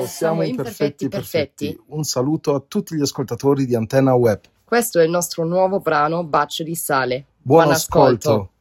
siamo imperfetti perfetti. Un saluto a tutti gli ascoltatori di Antenna Web. Questo è il nostro nuovo brano Bacio di sale. Buon ascolto.